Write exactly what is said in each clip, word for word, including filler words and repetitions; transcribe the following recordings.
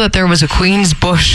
that there was a Queen's Bush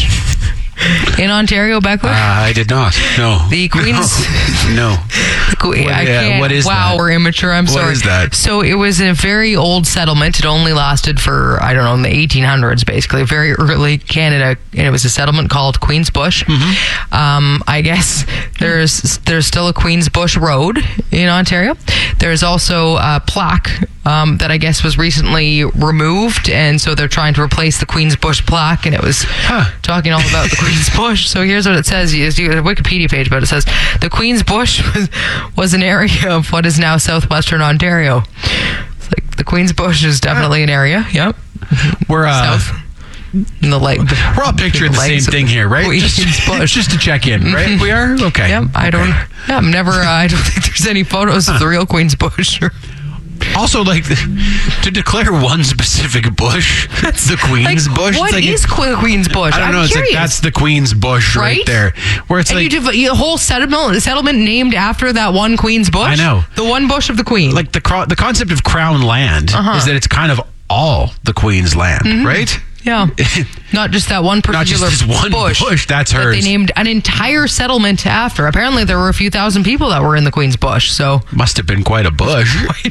in Ontario, Beckler? Uh, I did not. No. The Queen's... No. no. What, I can't. What is wow, that? we're immature. I'm what sorry. What is that? So it was a very old settlement. It only lasted for, I don't know, in the eighteen hundreds, basically. Very early Canada. And it was a settlement called Queen's Bush. Mm-hmm. Um, I guess there's there's still a Queen's Bush Road in Ontario. There's also a plaque um, that I guess was recently removed. And so they're trying to replace the Queen's Bush plaque. And it was huh. talking all about the Queen's Bush. So here's what it says. You see a Wikipedia page, but it says the Queen's Bush was, was an area of what is now southwestern Ontario. It's like the Queen's Bush is definitely an area. Yep. We're uh, south. In the lake. We're all picturing the, the same thing here, right? Queen's just, Bush. just to check in, right? Mm-hmm. We are okay. Yep. I okay. don't. Yeah. I'm never. Uh, I don't think there's any photos huh. of the real Queen's Bush. Also, like, to declare one specific bush, the Queen's like, Bush. What like is it, Queen's Bush? I don't I'm know. It's curious. like that's the Queen's Bush right, right there. Where it's and like you do a whole settlement settlement named after that one Queen's Bush. I know the one bush of the Queen. Like the the concept of crown land uh-huh. is that it's kind of all the Queen's land, mm-hmm. right? Yeah, not just that one particular not just this one bush. bush that's hers. That they named an entire settlement after. Apparently, there were a few thousand people that were in the Queen's Bush. So must have been quite a bush.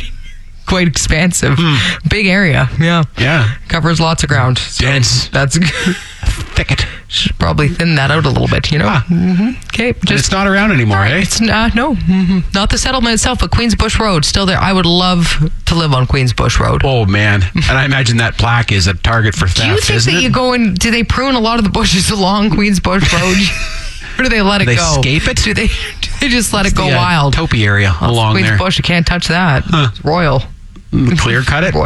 Quite expansive. Hmm. Big area. Yeah. Yeah. Covers lots of ground. So dense. That's thicket. Should probably thin that out a little bit, you know? Ah. Mm-hmm. Okay. Just, it's not around anymore, eh? It's uh, no. Mm-hmm. Not the settlement itself, but Queen's Bush Road. Still there. I would love to live on Queen's Bush Road. Oh, man. And I imagine that plaque is a target for theft, do you think isn't that it? you go and, do they prune a lot of the bushes along Queen's Bush Road? Or do they let do it they go? escape it? Do they, do they just let it's it go the, uh, wild? Topi area well, along Queen's there. Bush, you can't touch that. Huh. It's royal. Clear cut it.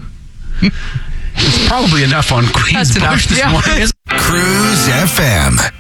It's probably enough on Queen's That's Bush enough. this Yeah. morning. Cruise F M.